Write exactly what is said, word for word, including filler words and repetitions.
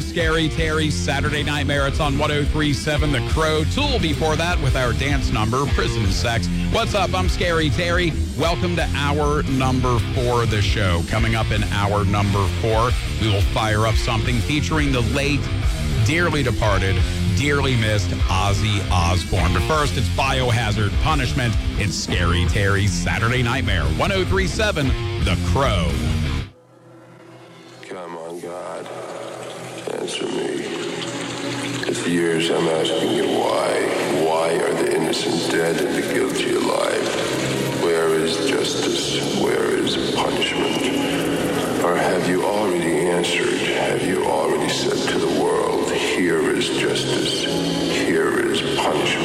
Scary Terry. Saturday Night Marathon one oh three point seven. The Crow. Tool before that with our dance number, Prison Sex. What's up? I'm Scary Terry. Welcome to hour number four of the show. Coming up in hour number four, we will fire up something featuring the late, dearly departed, dearly missed Ozzy Osbourne. But first, it's Biohazard Punishment. It's Scary Terry's Saturday Nightmare. one oh three point seven, The Crow. Come on, God. Answer me. For years I'm asking you why. Why are the innocent dead and the guilty alive?